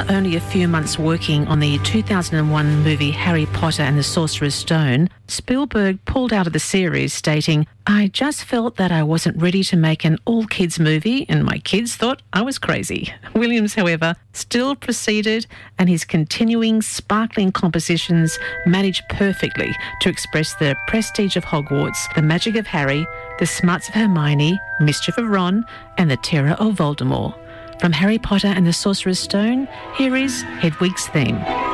only a few months working on the 2001 movie Harry Potter and the Sorcerer's Stone, Spielberg pulled out of the series stating, "I just felt that I wasn't ready to make an all-kids movie and my kids thought I was crazy." Williams, however, still proceeded, and his continuing sparkling compositions managed perfectly to express the prestige of Hogwarts, the magic of Harry, the smarts of Hermione, mischief of Ron, and the terror of Voldemort. From Harry Potter and the Sorcerer's Stone, here is Hedwig's theme.